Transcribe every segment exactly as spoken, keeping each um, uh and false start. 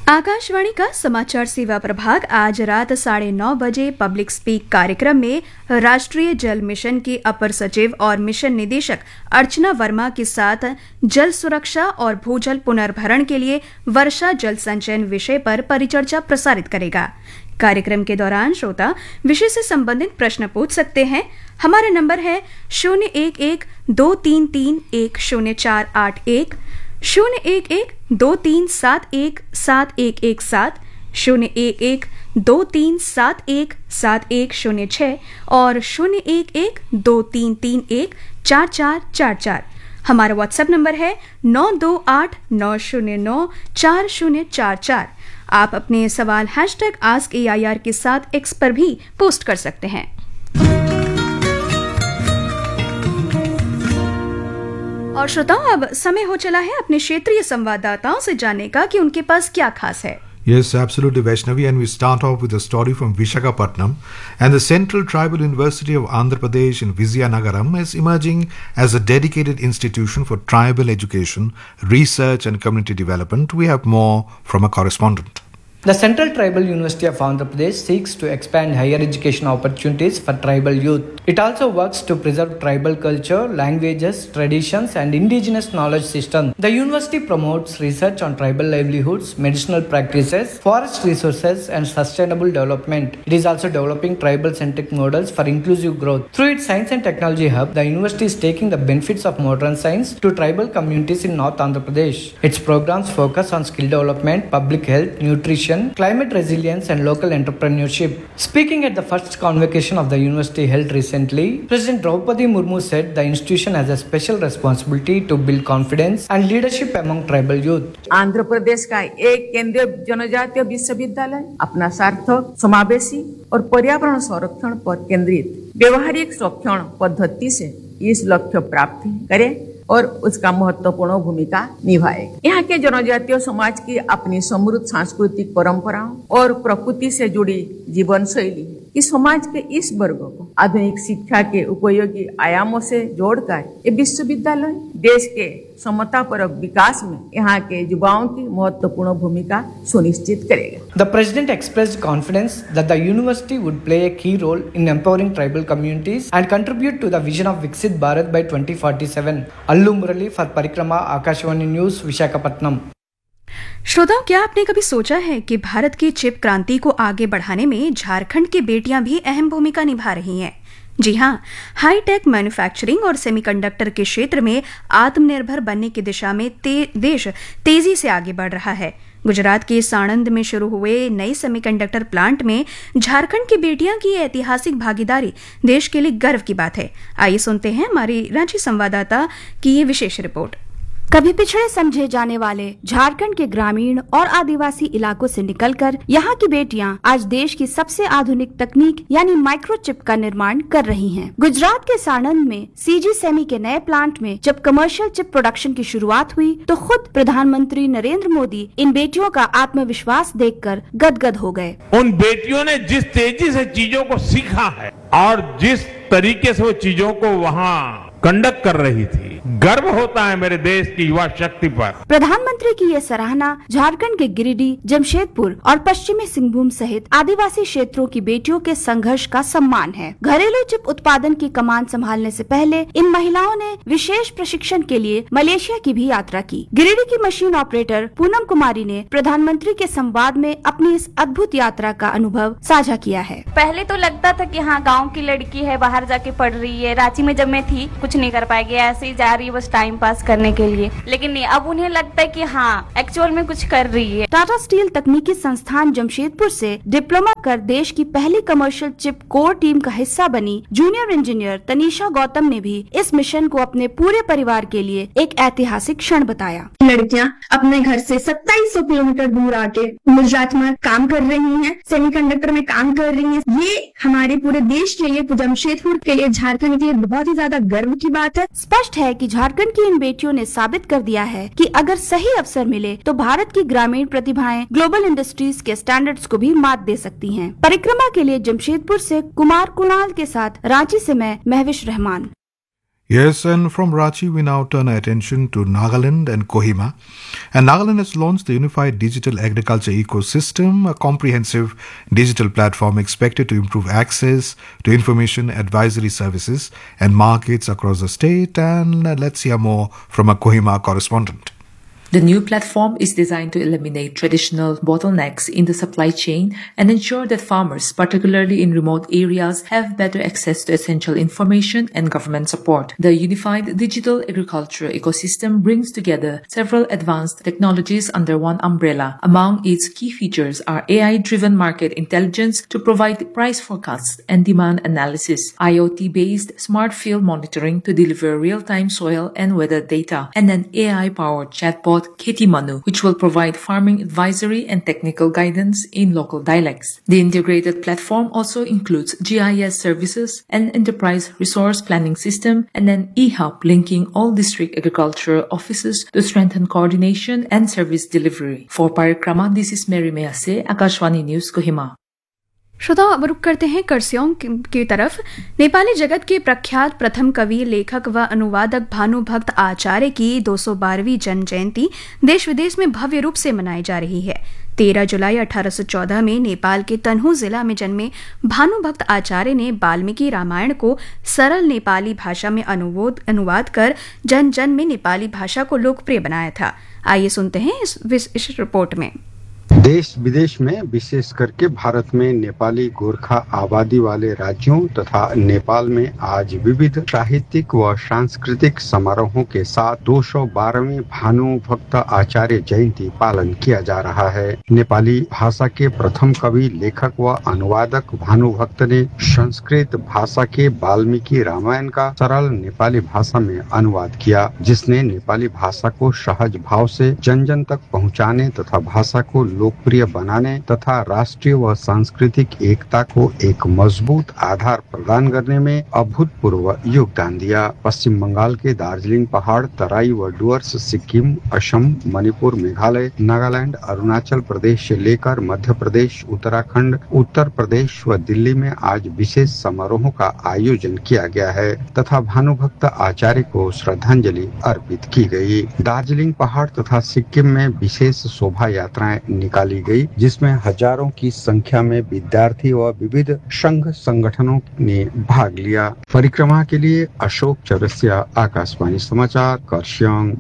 आकाशवाणी का समाचार सेवा प्रभाग आज रात साढ़े नौ बजे पब्लिक स्पीक कार्यक्रम में राष्ट्रीय जल मिशन के अपर सचिव और मिशन निदेशक अर्चना वर्मा के साथ जल सुरक्षा और भूजल पुनर्भरण के लिए वर्षा जल संचयन विषय पर परिचर्चा प्रसारित करेगा। कार्यक्रम के दौरान श्रोता विषय से संबंधित प्रश्न पूछ सकते हैं। हमारा नंबर है शून्य एक एक दो तीन तीन एक शून्य चार आठ एक, शून्य एक एक दो तीन सात एक सात एक एक सात, शून्य एक एक दो तीन सात एक सात एक शून्य छः और शून्य एक एक दो तीन तीन एक चार चार चार चार। हमारा व्हाट्सएप नंबर है नौ दो आठ नौ शून्य नौ चार शून्य चार चार। आप अपने सवाल hashtag ask A I R के साथ एक्स पर भी पोस्ट कर सकते हैं। और श्रोताओं, अब समय हो चला है अपने क्षेत्रीय संवाददाताओं से जानने का कि उनके पास क्या खास है। Yes, absolutely, Vaishnavi. And we start off with a story from Visakhapatnam. And the Central Tribal University of Andhra Pradesh in Vizianagaram is emerging as a dedicated institution for tribal education, research and community development. We have more from a correspondent. The Central Tribal University of Andhra Pradesh seeks to expand higher education opportunities for tribal youth. It also works to preserve tribal culture, languages, traditions, and indigenous knowledge systems. The university promotes research on tribal livelihoods, medicinal practices, forest resources, and sustainable development. It is also developing tribal-centric models for inclusive growth. Through its Science and Technology Hub, the university is taking the benefits of modern science to tribal communities in North Andhra Pradesh. Its programs focus on skill development, public health, nutrition, climate resilience and local entrepreneurship. Speaking at the first convocation of the university held recently, President Draupadi Murmu said the institution has a special responsibility to build confidence and leadership among tribal youth. Andhra Pradesh का एक केंद्रीय जनजातीय विश्वविद्यालय अपना सार्थक, समावेशी और पर्यावरण संरक्षण पर केंद्रित व्यवहारिक संरक्षण पद्धति से इस लक्ष्य प्राप्त करे और उसका महत्वपूर्ण भूमिका निभाए। यहाँ के जनजातीय समाज की अपनी समृद्ध सांस्कृतिक परंपराओं और प्रकृति से जुड़ी जीवन शैली इस समाज के इस वर्ग को आधुनिक शिक्षा के उपयोगी आयामों से जोड़कर ये विश्वविद्यालय देश के समतापरक विकास में यहाँ के युवाओं की महत्वपूर्ण भूमिका सुनिश्चित करेगा। The president expressed confidence that the university would play a key role in empowering tribal communities and contribute to the vision of Viksit Bharat by twenty forty-seven. Allu Murali for Parikrama, Akashvani News, Visakhapatnam. श्रोताओं, क्या आपने कभी सोचा है कि भारत की chip क्रांति को आगे बढ़ाने में झारखंड की बेटियां भी अहम भूमिका निभा रही हैं? जी हां, हाईटेक मैन्युफैक्चरिंग और सेमीकंडक्टर के क्षेत्र में आत्मनिर्भर बनने की दिशा में ते, देश तेजी से आगे बढ़ रहा है। गुजरात के साणंद में शुरू हुए नए सेमीकंडक्टर प्लांट में झारखंड की बेटियां की ऐतिहासिक भागीदारी देश के लिए गर्व की बात है। आइए सुनते हैं हमारी रांची संवाददाता की ये विशेष रिपोर्ट। कभी पिछड़े समझे जाने वाले झारखंड के ग्रामीण और आदिवासी इलाकों से निकलकर यहाँ की बेटियां आज देश की सबसे आधुनिक तकनीक यानी माइक्रोचिप का निर्माण कर रही हैं। गुजरात के साणंद में सीजी सेमी के नए प्लांट में जब कमर्शियल चिप प्रोडक्शन की शुरुआत हुई तो खुद प्रधानमंत्री नरेंद्र मोदी इन बेटियों का आत्मविश्वास देखकर गदगद हो गए। उन बेटियों ने जिस तेजी से चीजों को सीखा है और जिस तरीके से वो चीजों को वहाँ कंडक्ट कर रही थी, गर्व होता है मेरे देश की युवा शक्ति पर। प्रधानमंत्री की ये सराहना झारखंड के गिरिडीह, जमशेदपुर और पश्चिमी सिंहभूम सहित आदिवासी क्षेत्रों की बेटियों के संघर्ष का सम्मान है। घरेलू चिप उत्पादन की कमान संभालने से पहले इन महिलाओं ने विशेष प्रशिक्षण के लिए मलेशिया की भी यात्रा की। गिरिडीह की मशीन ऑपरेटर पूनम कुमारी ने प्रधानमंत्री के संवाद में अपनी इस अद्भुत यात्रा का अनुभव साझा किया है। पहले तो लगता था कि हाँ, गाँव की लड़की है, बाहर जाके पढ़ रही है। रांची में जब मैं थी कुछ नहीं कर पाएगी, ऐसे ही जा रही है बस टाइम पास करने के लिए, लेकिन नहीं, अब उन्हें लगता है कि हाँ, एक्चुअल में कुछ कर रही है। टाटा स्टील तकनीकी संस्थान जमशेदपुर से डिप्लोमा कर देश की पहली कमर्शियल चिप कोर टीम का हिस्सा बनी जूनियर इंजीनियर तनीषा गौतम ने भी इस मिशन को अपने पूरे परिवार के लिए एक ऐतिहासिक क्षण बताया। लड़कियां अपने घर से सत्ताईस सौ किलोमीटर दूर आके गुजरात में काम कर रही हैं, सेमीकंडक्टर में काम कर रही हैं। ये हमारे पूरे देश के लिए, जमशेदपुर के लिए, झारखंड के लिए बहुत ही ज्यादा गर्व की बात है। स्पष्ट है कि झारखंड की इन बेटियों ने साबित कर दिया है कि अगर सही अवसर मिले तो भारत की ग्रामीण प्रतिभाएं ग्लोबल इंडस्ट्रीज के स्टैंडर्ड्स को भी मात दे सकती हैं। परिक्रमा के लिए जमशेदपुर से कुमार कुणाल के साथ रांची से मैं Mahwish Rahman. Yes, and from Ranchi, we now turn our attention to Nagaland and Kohima. And Nagaland has launched the Unified Digital Agriculture Ecosystem, a comprehensive digital platform expected to improve access to information advisory services and markets across the state. And uh, let's hear more from a Kohima correspondent. The new platform is designed to eliminate traditional bottlenecks in the supply chain and ensure that farmers, particularly in remote areas, have better access to essential information and government support. The Unified Digital Agriculture Ecosystem brings together several advanced technologies under one umbrella. Among its key features are A I-driven market intelligence to provide price forecasts and demand analysis, I O T-based smart field monitoring to deliver real-time soil and weather data, and an A I-powered chatbot Kheti Manu, which will provide farming advisory and technical guidance in local dialects. The integrated platform also includes G I S services, an enterprise resource planning system, and an e-hub linking all district agricultural offices to strengthen coordination and service delivery. For Parikrama, this is Mary Mehase, Akashvani News, Kohima. श्रोताओं, अब रुक करते हैं करसियों की तरफ। नेपाली जगत के प्रख्यात प्रथम कवि, लेखक व अनुवादक भानुभक्त आचार्य की दो सौ बारहवीं जन्म जयंती देश विदेश में भव्य रूप से मनाई जा रही है। तेरह जुलाई अठारह सौ चौदह में नेपाल के तनहु जिला में जन्मे भानुभक्त आचार्य ने वाल्मीकि रामायण को सरल नेपाली भाषा में अनुवाद कर जन जन में नेपाली भाषा को लोकप्रिय बनाया था। आइए सुनते हैं इस, इस रिपोर्ट में। देश विदेश में, विशेष करके भारत में नेपाली गोरखा आबादी वाले राज्यों तथा नेपाल में आज विविध साहित्यिक व सांस्कृतिक समारोहों के साथ दो सौ बारहवीं भानुभक्त आचार्य जयंती पालन किया जा रहा है। नेपाली भाषा के प्रथम कवि, लेखक व अनुवादक भानुभक्त ने संस्कृत भाषा के वाल्मीकि रामायण का सरल नेपाली भाषा में अनुवाद किया, जिसने नेपाली भाषा को सहज भाव से जन जन तक पहुँचाने तथा भाषा को लोकप्रिय बनाने तथा राष्ट्रीय व सांस्कृतिक एकता को एक मजबूत आधार प्रदान करने में अभूतपूर्व योगदान दिया। पश्चिम बंगाल के दार्जिलिंग पहाड़, तराई व डुअर्स, सिक्किम, असम, मणिपुर, मेघालय, नागालैंड, अरुणाचल प्रदेश से लेकर मध्य प्रदेश, उत्तराखंड, उत्तर प्रदेश व दिल्ली में आज विशेष समारोहों का आयोजन किया गया है तथा भानुभक्त आचार्य को श्रद्धांजलि अर्पित की गई। दार्जिलिंग पहाड़ तथा सिक्किम में विशेष शोभा यात्राएं निकाली गई, जिसमें हजारों की संख्या में विद्यार्थी व विविध संघ संगठनों ने भाग लिया। परिक्रमा के लिए अशोक चौरसिया, आकाशवाणी समाचार, Kurseong.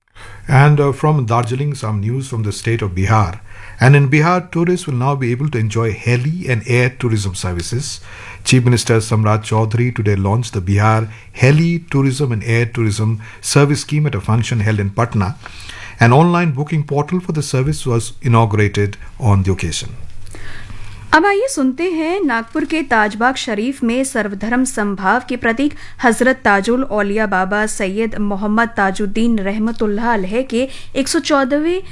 And uh, from Darjeeling, some news from the state of Bihar. And in Bihar, tourists will now be able to enjoy heli and air tourism services. Chief Minister Samrat Chaudhary today launched the Bihar Heli Tourism and Air Tourism Service Scheme at a function held in Patna. An online booking portal for the service was inaugurated on the occasion. अब आइए सुनते हैं नागपुर के ताजबाग शरीफ में सर्वधर्म समभाव के प्रतीक हजरत ताजुल औलिया बाबा सैयद मोहम्मद ताजुद्दीन रहमतुल्लाह अलैह के एक सौ चौदहवें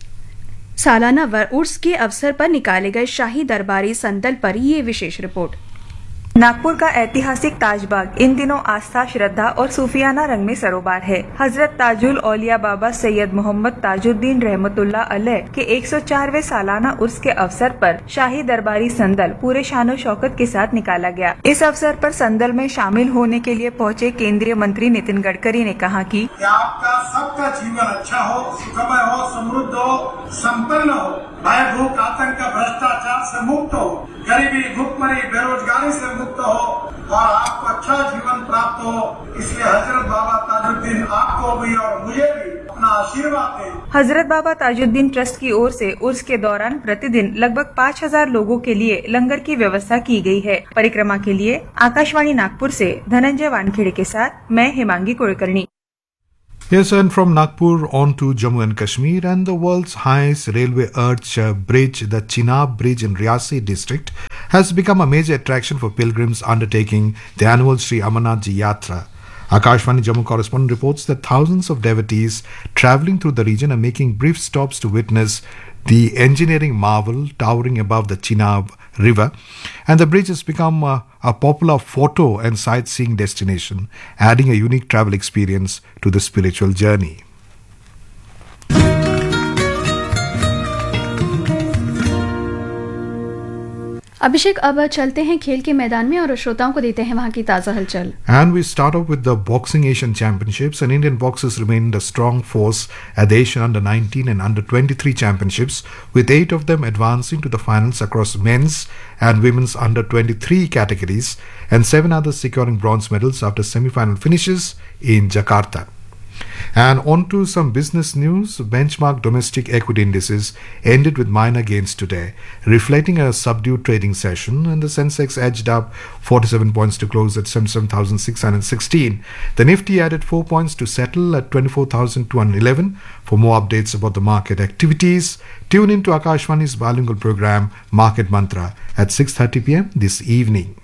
सालाना उर्स के अवसर पर निकाले गए शाही दरबारी संदल पर ये विशेष रिपोर्ट। नागपुर का ऐतिहासिक ताजबाग इन दिनों आस्था, श्रद्धा और सूफियाना रंग में सरोबार है। हजरत ताजुल औलिया बाबा सैयद मोहम्मद ताजुद्दीन रहमतुल्लाह अलैह के एक सौ चारवें सालाना उर्स के अवसर पर शाही दरबारी संदल पूरे शानो शौकत के साथ निकाला गया। इस अवसर पर संदल में शामिल होने के लिए पहुंचे केंद्रीय मंत्री नितिन गडकरी ने कहा कि आपका सबका जीवन अच्छा हो, सुखमय हो, समृद्ध हो, संपन्न हो, भय, भूख, आतंक, भ्रष्टाचार से मुक्त हो, गरीबी, भुखमरी, बेरोजगारी से मुक्त हो और आपको अच्छा जीवन प्राप्त हो। इसलिए हजरत बाबा ताजुद्दीन आपको भी और मुझे भी अपना आशीर्वाद दें। हजरत बाबा ताजुद्दीन ट्रस्ट की ओर से उर्स के दौरान प्रतिदिन लगभग पाँच हजार लोगों के लिए लंगर की व्यवस्था की गई है। परिक्रमा के लिए आकाशवाणी नागपुर से धनंजय वानखेड़े के साथ मैं Hemangi Kulkarni. Yes, and from Nagpur on to Jammu and Kashmir, and the world's highest railway arch uh, bridge, the Chenab Bridge in Riyasi district, has become a major attraction for pilgrims undertaking the annual Sri Amarnath Ji Yatra. Akashvani Jammu correspondent reports that thousands of devotees travelling through the region are making brief stops to witness the engineering marvel towering above the Chenab River, and the bridge has become uh, a popular photo and sightseeing destination, adding a unique travel experience to the spiritual journey. अभिषेक, अब चलते हैं खेल के मैदान में और श्रोताओं को देते हैं वहां की ताजा हलचल। And we start off with the Boxing Asian Championships, and Indian boxers remained a strong force at the Asian under nineteen and under twenty-three championships, with eight of them advancing to the finals across men's and women's under twenty-three categories, and seven others securing bronze medals after semi-final finishes in Jakarta. And on to some business news. Benchmark domestic equity indices ended with minor gains today, reflecting a subdued trading session, and the Sensex edged up forty-seven points to close at seventy-seven thousand six hundred sixteen. The Nifty added four points to settle at twenty-four thousand two hundred eleven. For more updates about the market activities, tune in to Akashvani's bilingual program Market Mantra at six thirty p m this evening.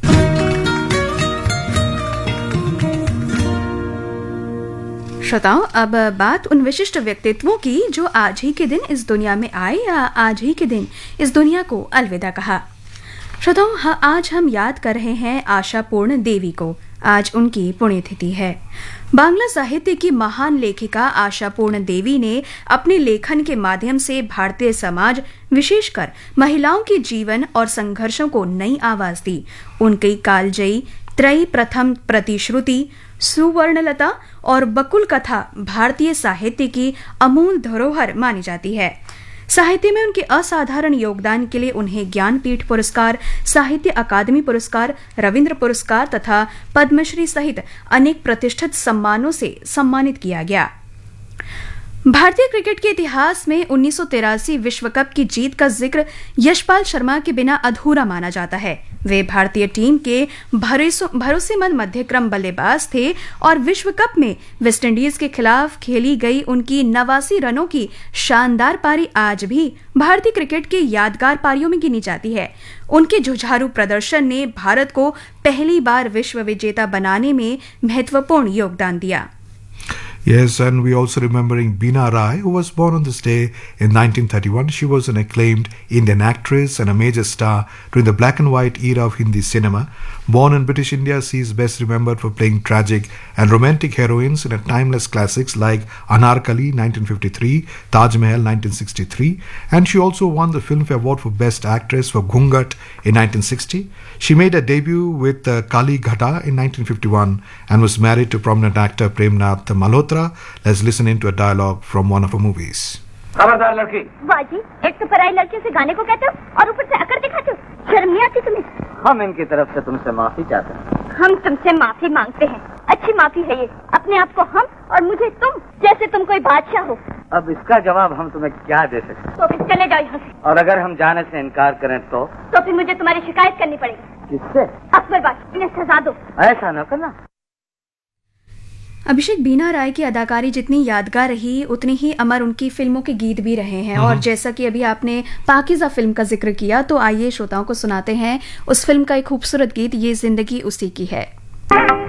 श्रोताओं, अब बात उन विशिष्ट व्यक्तित्वों की जो आज ही के दिन इस दुनिया में आए या आज ही के दिन इस दुनिया को अलविदा कहा। श्रोताओं, हाँ, आज हम याद कर रहे हैं आशापूर्ण देवी को। आज उनकी पुण्यतिथि है। बांग्ला साहित्य की महान लेखिका आशापूर्ण देवी ने अपने लेखन के माध्यम से भारतीय समाज, विशेषकर महिलाओं के जीवन और संघर्षों को नई आवाज दी। उनकी कालजयी त्रयी प्रथम प्रतिश्रुति, सुवर्णलता और बकुल कथा भारतीय साहित्य की अमूल धरोहर मानी जाती है। साहित्य में उनके असाधारण योगदान के लिए उन्हें ज्ञानपीठ पुरस्कार, साहित्य अकादमी पुरस्कार, रविंद्र पुरस्कार तथा पद्मश्री सहित अनेक प्रतिष्ठित सम्मानों से सम्मानित किया गया। भारतीय क्रिकेट के इतिहास में उन्नीस सौ तिरासी विश्व कप की जीत का जिक्र यशपाल शर्मा के बिना अधूरा माना जाता है। वे भारतीय टीम के भरोसेमंद मध्यक्रम बल्लेबाज थे और विश्व कप में वेस्टइंडीज के खिलाफ खेली गई उनकी नवासी रनों की शानदार पारी आज भी भारतीय क्रिकेट के यादगार पारियों में गिनी जाती है। उनके जुझारू प्रदर्शन ने भारत को पहली बार विश्व विजेता बनाने में महत्वपूर्ण योगदान दिया। Yes, and we also remembering Beena Rai, who was born on this day in nineteen thirty-one. She was an acclaimed Indian actress and a major star during the black and white era of Hindi cinema. Born in British India, she is best remembered for playing tragic and romantic heroines in a timeless classics like Anarkali nineteen fifty-three, Taj Mahal nineteen sixty-three, and she also won the Filmfare Award for Best Actress for Ghungat in nineteen sixty. She made her debut with uh, Kali Ghata in nineteen fifty-one and was married to prominent actor Premnath Malhotra. Let's listen into a dialogue from one of her movies. खबरदार लड़की। बाजी, एक तो पराई लड़की से गाने को कहते हो और ऊपर से अकड़ दिखाते हो। शर्म नहीं आती तुम्हें? हम इनकी तरफ से तुमसे माफी चाहते हैं। हम तुमसे माफी मांगते हैं। अच्छी माफी है ये। अपने आप को हम और मुझे तुम, जैसे तुम कोई बादशाह हो। अब इसका जवाब हम तुम्हें क्या दे सकते? तो फिर चले जाओ यहाँ से। और अगर हम जाने से इनकार करें तो? तो फिर मुझे तुम्हारी शिकायत करनी पड़ेगी। किससे? अकबर बाजी, इन्हें सजा दो। ऐसा न करना। अभिषेक, बीना राय की अदाकारी जितनी यादगार रही उतनी ही अमर उनकी फिल्मों के गीत भी रहे हैं। और जैसा कि अभी आपने पाकीज़ा फिल्म का जिक्र किया, तो आइए श्रोताओं को सुनाते हैं उस फिल्म का एक खूबसूरत गीत, ये जिंदगी उसी की है।